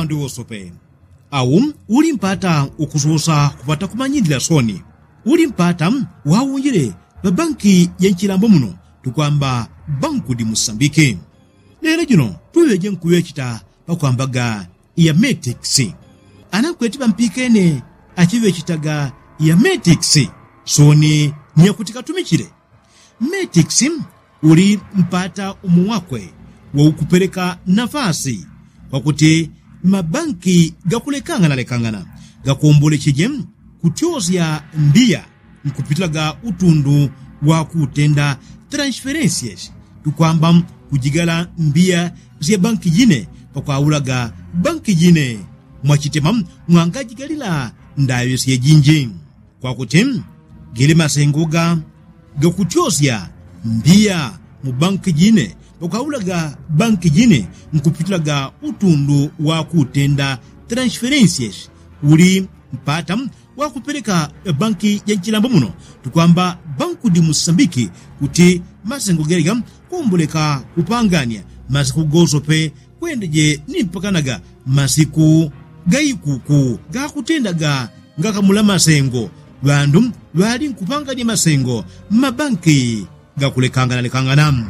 wandu wosope au uli mpata ukusosa kupata kumanyidila soni uli mpata waunjile babanki ya nchilambo muno tukwamba Banco de Moçambique. Lero jino tuweje nkuwechita bakwambaga ya Metix anakwetiba mpikene achivechitaga ya Metix soni niyakutika tumikile. Metix uli mpata umuwakwe wa ukupeleka nafasi kwa kuti mabanki gakulekangana gakuombole chije kutyozya mbia nkupitilaga utundu wa kutenda transferencies tukwamba kujigala mbia zya banki jine pakwaulaga banki jine mwachitema mwangajigalila ndayo siye jinji kwa kuti gili masengoga gakutyozya mbia mu banki jine pakwaulaga banki jine nkupitilaga utundu wa kutenda transferencies uli mpata wa kupeleka banki ya nchilambo muno tukwamba Banco de Moçambique kuti masengo geriga kumbuleka kupangania masiku gosope kwendeje nipakanaga masiku gaikuku gakutendaga ngakamula masengo bandu bali nkupangania masengo mabanki gakulekangana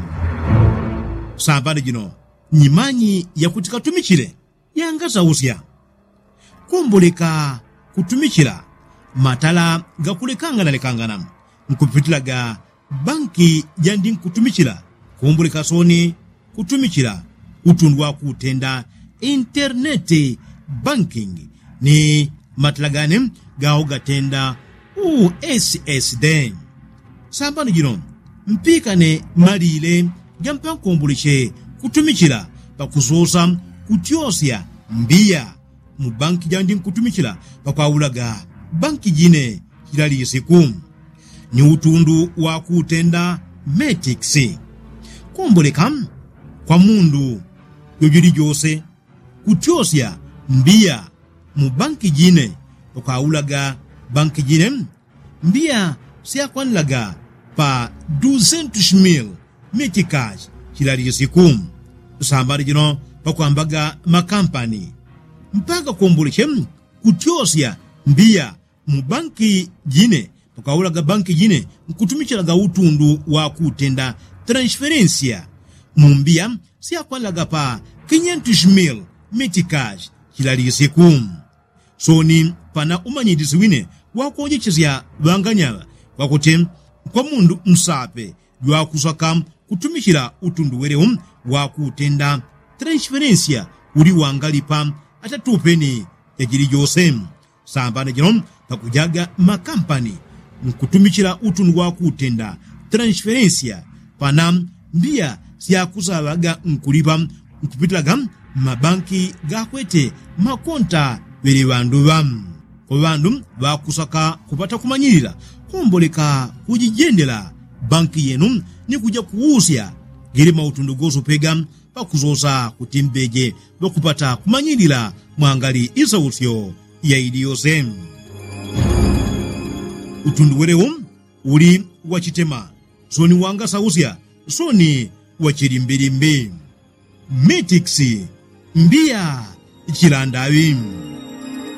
sabade jino nyimanyi ya kutika tumikile yangaza usya kumbuleka kutumikila matala gakulekangana nkupitilaga banki jandi nkutumikila kumbuleka soni kutumikila utundu wa kutenda internet banking ni matalagane gao gatenda USSD sambani jino mpikane malile gampa kumbulishe kutumikila pakusosa kutyosya mbia mu banki jandi nkutumikila pakwaulaga banki jine hilali yisiku ni utundu wa kutenda Metix kumbuleka kwa mundu yojiri jose kutyosya mbia mu banki jine pakwaulaga banki jine mbia siyakwanilaga pa 200,000 meticage hilali yisiku sambari jino pakwambaga makampani mpaka kumbulishe kutyosya mbia mu banki jine pakwaulaga banki jine nkutumikilaga utundu wa kutenda transferencia mu mbia siyakwanilaga pa 500,000 meticage hilali yisiku soni pana umanyidisi wine wakuonjechezya banganyala wakuti kwa mundu msape jwakusaka kutumikila utundu werewu wa kutenda transferencia uli wangalipa atatupeni ejili jose sambane jino pakujaga makampani nkutumikila utundu wa kutenda transferencia pana mbia siyakusabaga nkulipa nkupitilaga mabanki gakwete makonta wele bandu kwa bandu bakusaka kupata kumanyilila kumboleka kujijendela banki yenu ni kuja kuusya gili mautundu gozo pega pakuzosa kutimbeje bakupata kumanyilila mwangali isausyo ya idiyose utundu werewu uli wachitema soni wanga sausya soni wachirimbirimbi Metix mbia chilandawi.